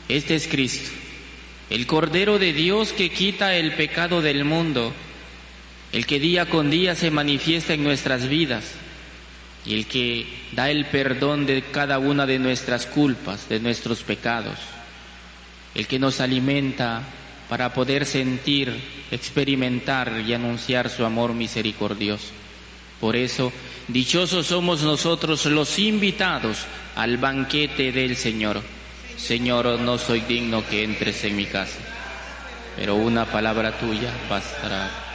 Este es Cristo, el Cordero de Dios que quita el pecado del mundo, el que día con día se manifiesta en nuestras vidas y el que da el perdón de cada una de nuestras culpas, de nuestros pecados, el que nos alimenta para poder sentir, experimentar y anunciar su amor misericordioso. Por eso, dichosos somos nosotros los invitados al banquete del Señor. Señor, no soy digno que entres en mi casa, pero una palabra tuya bastará.